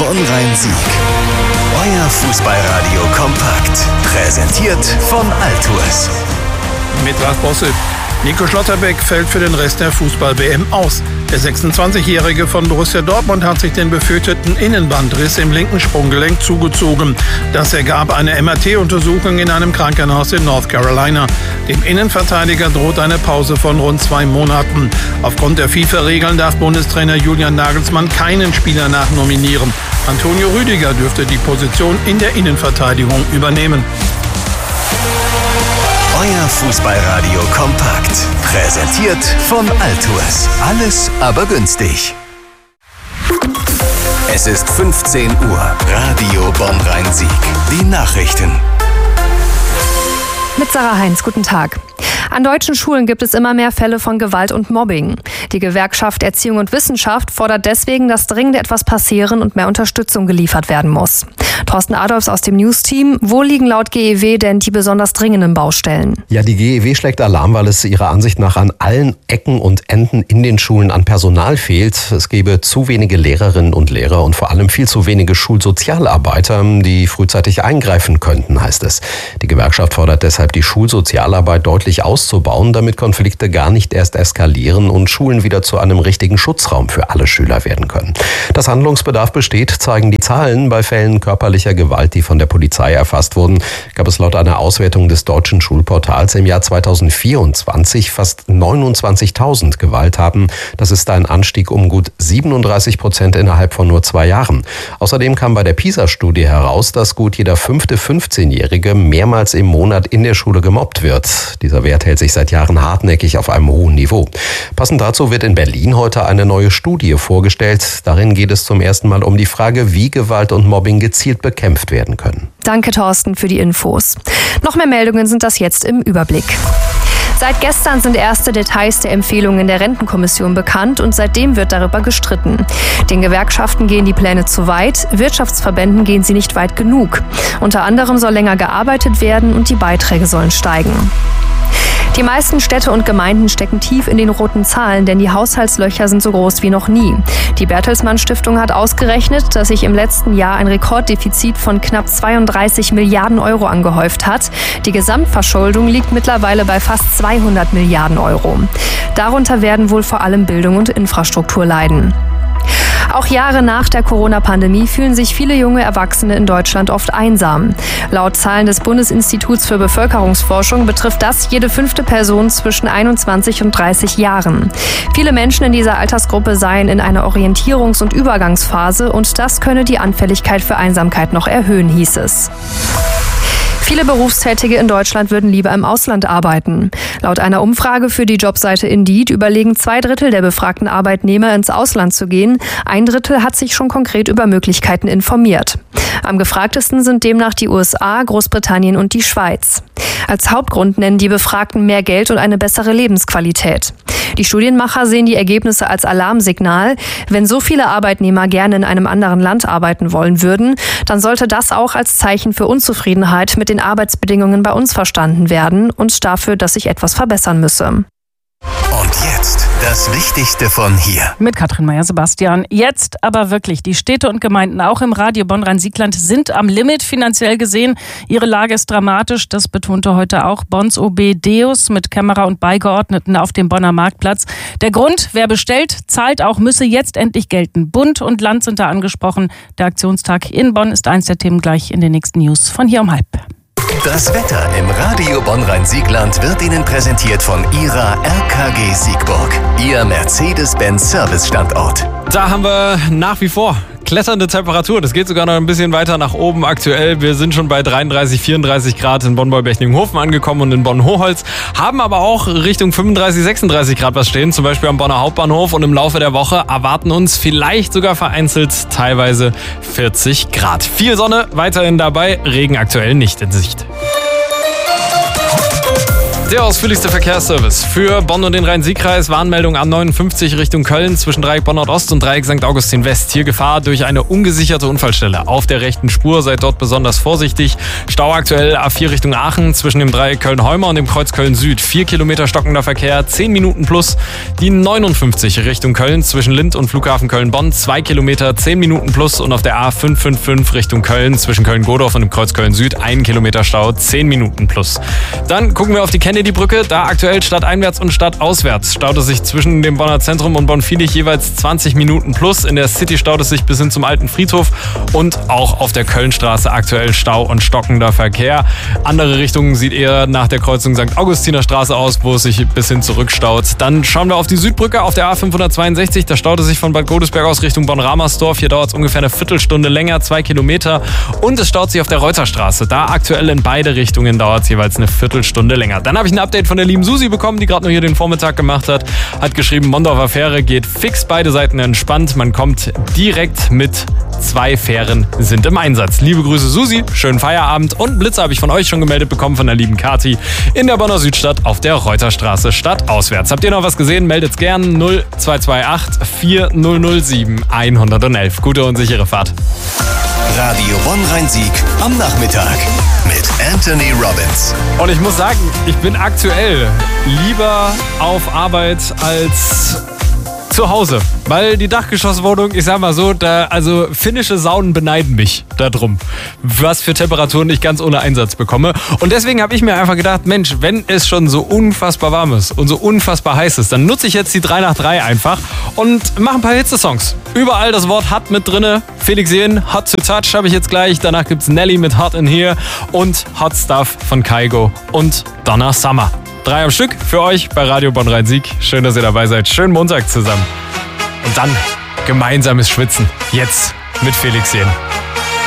Bonn-Rhein-Sieg. Euer Fußballradio kompakt. Präsentiert von Altours. Mit Ralf Bosse. Nico Schlotterbeck fällt für den Rest der Fußball-WM aus. Der 26-Jährige von Borussia Dortmund hat sich den befürchteten Innenbandriss im linken Sprunggelenk zugezogen. Das ergab eine MRT-Untersuchung in einem Krankenhaus in North Carolina. Dem Innenverteidiger droht eine Pause von rund 2 Monaten. Aufgrund der FIFA-Regeln darf Bundestrainer Julian Nagelsmann keinen Spieler nachnominieren. Antonio Rüdiger dürfte die Position in der Innenverteidigung übernehmen. Euer Fußballradio kompakt. Präsentiert von Altours. Alles aber günstig. Es ist 15 Uhr. Radio Bonn-Rhein-Sieg. Die Nachrichten. Mit Sarah Heinz, guten Tag. An deutschen Schulen gibt es immer mehr Fälle von Gewalt und Mobbing. Die Gewerkschaft Erziehung und Wissenschaft fordert deswegen, dass dringend etwas passieren und mehr Unterstützung geliefert werden muss. Thorsten Adolfs aus dem News-Team. Wo liegen laut GEW denn die besonders dringenden Baustellen? Ja, die GEW schlägt Alarm, weil es ihrer Ansicht nach an allen Ecken und Enden in den Schulen an Personal fehlt. Es gäbe zu wenige Lehrerinnen und Lehrer und vor allem viel zu wenige Schulsozialarbeiter, die frühzeitig eingreifen könnten, heißt es. Die Gewerkschaft fordert deshalb, die Schulsozialarbeit deutlich auszubauen, damit Konflikte gar nicht erst eskalieren und Schulen wieder zu einem richtigen Schutzraum für alle Schüler werden können. Dass Handlungsbedarf besteht, zeigen die Zahlen. Bei Fällen körperlicher Gewalt, die von der Polizei erfasst wurden, gab es laut einer Auswertung des deutschen Schulportals im Jahr 2024 fast 29.000 Gewalttaten. Das ist ein Anstieg um gut 37% innerhalb von nur 2 Jahren. Außerdem kam bei der PISA-Studie heraus, dass gut jeder 5. 15-Jährige mehrmals im Monat in der Schule gemobbt wird. Dieser Wert hält sich seit Jahren hartnäckig auf einem hohen Niveau. Passend dazu wird in Berlin heute eine neue Studie vorgestellt. Darin geht es zum ersten Mal um die Frage, wie Gewalt und Mobbing gezielt bekämpft werden können. Danke, Thorsten, für die Infos. Noch mehr Meldungen sind das jetzt im Überblick. Seit gestern sind erste Details der Empfehlungen der Rentenkommission bekannt und seitdem wird darüber gestritten. Den Gewerkschaften gehen die Pläne zu weit, Wirtschaftsverbänden gehen sie nicht weit genug. Unter anderem soll länger gearbeitet werden und die Beiträge sollen steigen. Die meisten Städte und Gemeinden stecken tief in den roten Zahlen, denn die Haushaltslöcher sind so groß wie noch nie. Die Bertelsmann Stiftung hat ausgerechnet, dass sich im letzten Jahr ein Rekorddefizit von knapp 32 Milliarden Euro angehäuft hat. Die Gesamtverschuldung liegt mittlerweile bei fast 200 Milliarden Euro. Darunter werden wohl vor allem Bildung und Infrastruktur leiden. Auch Jahre nach der Corona-Pandemie fühlen sich viele junge Erwachsene in Deutschland oft einsam. Laut Zahlen des Bundesinstituts für Bevölkerungsforschung betrifft das jede 5. Person zwischen 21 und 30 Jahren. Viele Menschen in dieser Altersgruppe seien in einer Orientierungs- und Übergangsphase und das könne die Anfälligkeit für Einsamkeit noch erhöhen, hieß es. Viele Berufstätige in Deutschland würden lieber im Ausland arbeiten. Laut einer Umfrage für die Jobseite Indeed überlegen 2/3 der befragten Arbeitnehmer, ins Ausland zu gehen. 1/3 hat sich schon konkret über Möglichkeiten informiert. Am gefragtesten sind demnach die USA, Großbritannien und die Schweiz. Als Hauptgrund nennen die Befragten mehr Geld und eine bessere Lebensqualität. Die Studienmacher sehen die Ergebnisse als Alarmsignal. Wenn so viele Arbeitnehmer gerne in einem anderen Land arbeiten wollen würden, dann sollte das auch als Zeichen für Unzufriedenheit mit den Arbeitsbedingungen bei uns verstanden werden und dafür, dass sich etwas verbessern müsse. Und jetzt das Wichtigste von hier. Mit Katrin Meyer-Sebastian. Jetzt aber wirklich. Die Städte und Gemeinden auch im Radio Bonn-Rhein-Siegland sind am Limit finanziell gesehen. Ihre Lage ist dramatisch. Das betonte heute auch Bonns OB Deus mit Kämmerer und Beigeordneten auf dem Bonner Marktplatz. Der Grund, wer bestellt, zahlt auch, müsse jetzt endlich gelten. Bund und Land sind da angesprochen. Der Aktionstag in Bonn ist eins der Themen gleich in den nächsten News von hier um 12:30. Das Wetter im Radio Bonn-Rhein-Siegland wird Ihnen präsentiert von Ihrer RKG Siegburg, Ihr Mercedes-Benz-Service-Standort. Da haben wir nach wie vor kletternde Temperatur. Das geht sogar noch ein bisschen weiter nach oben aktuell. Wir sind schon bei 33, 34 Grad in Bonn-Bechningen-Hofen angekommen und in Bonn-Hochholz. Haben aber auch Richtung 35, 36 Grad was stehen. Zum Beispiel am Bonner Hauptbahnhof. Und im Laufe der Woche erwarten uns vielleicht sogar vereinzelt teilweise 40 Grad. Viel Sonne weiterhin dabei. Regen aktuell nicht in Sicht. Der ausführlichste Verkehrsservice für Bonn und den Rhein-Sieg-Kreis. Warnmeldung A59 Richtung Köln zwischen Dreieck Bonn Nordost und Dreieck St. Augustin West. Hier Gefahr durch eine ungesicherte Unfallstelle auf der rechten Spur. Seid dort besonders vorsichtig. Stau aktuell A4 Richtung Aachen zwischen dem Dreieck Köln-Heumer und dem Kreuz Köln-Süd. 4 Kilometer stockender Verkehr, 10 Minuten plus. Die 59 Richtung Köln zwischen Lind und Flughafen Köln-Bonn. 2 Kilometer, 10 Minuten plus. Und auf der A555 Richtung Köln zwischen Köln-Godorf und dem Kreuz Köln-Süd. 1 Kilometer Stau, 10 Minuten plus. Dann gucken wir auf die Kennedy-Brücke, da aktuell stadteinwärts und stadtauswärts staut es sich zwischen dem Bonner Zentrum und Bonn-Viehlich jeweils 20 Minuten plus. In der City staut es sich bis hin zum alten Friedhof und auch auf der Kölnstraße aktuell Stau und stockender Verkehr. Andere Richtungen sieht eher nach der Kreuzung St. Augustiner Straße aus, wo es sich bis hin zurückstaut. Dann schauen wir auf die Südbrücke auf der A562, da staut es sich von Bad Godesberg aus Richtung Bonn-Ramersdorf. Hier dauert es ungefähr eine Viertelstunde länger, 2 Kilometer. Und es staut sich auf der Reuterstraße, da aktuell in beide Richtungen dauert es jeweils eine Viertelstunde länger. Dann habe ich ein Update von der lieben Susi bekommen, die gerade noch hier den Vormittag gemacht hat. Hat geschrieben, Mondorfer Fähre geht fix, beide Seiten entspannt. Man kommt direkt mit 2 Fähren sind im Einsatz. Liebe Grüße Susi, schönen Feierabend und Blitzer habe ich von euch schon gemeldet bekommen von der lieben Kati in der Bonner Südstadt auf der Reuterstraße stadtauswärts. Habt ihr noch was gesehen? Meldet's gern 0228 4007 111. Gute und sichere Fahrt. Radio Bonn-Rhein-Sieg am Nachmittag mit Anthony Robbins. Und ich muss sagen, ich bin aktuell lieber auf Arbeit als zu Hause, weil die Dachgeschosswohnung, ich sag mal so, also finnische Saunen beneiden mich darum, was für Temperaturen ich ganz ohne Einsatz bekomme. Und deswegen habe ich mir einfach gedacht, Mensch, wenn es schon so unfassbar warm ist und so unfassbar heiß ist, dann nutze ich jetzt die 3 nach 3 einfach und mache ein paar Hitzesongs. Überall das Wort Hot mit drinne. Felix Jähn, Hot to Touch habe ich jetzt gleich. Danach gibt's Nelly mit Hot in Here und Hot Stuff von Kygo und Donna Summer. 3 am Stück für euch bei Radio Bonn-Rhein-Sieg. Schön, dass ihr dabei seid. Schönen Montag zusammen. Und dann gemeinsames Schwitzen. Jetzt mit Felix Jähn.